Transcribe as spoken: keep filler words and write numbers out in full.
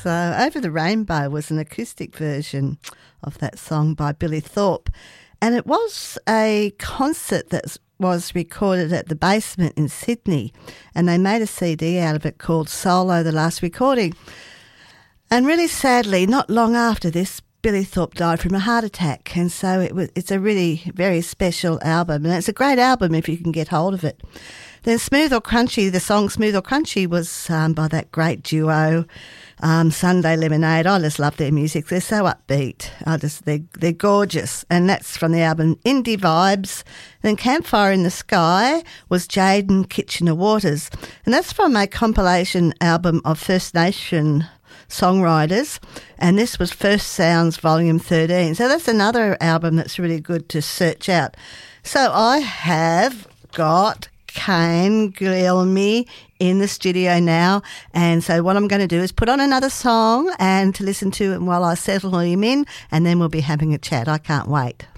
So Over the Rainbow was an acoustic version of that song by Billy Thorpe. And it was a concert that was recorded at the Basement in Sydney. And they made a C D out of it called Solo, the Last Recording. And really sadly, not long after this, Billy Thorpe died from a heart attack. And so it was, it's a really very special album. And it's a great album if you can get hold of it. Then Smooth or Crunchy, the song Smooth or Crunchy was um, by that great duo, um, Sunday Lemonade. I just love their music. They're so upbeat. I just they're, they're gorgeous. And that's from the album Indie Vibes. Then Campfire in the Sky was Jaden Kitchener Waters. And that's from a compilation album of First Nation songwriters, and this was First Sounds Volume thirteen. So that's another album that's really good to search out. So I have got Kane Guilherme in the studio now, and so what I'm going to do is put on another song and to listen to it while I settle him in, and then we'll be having a chat. I can't wait.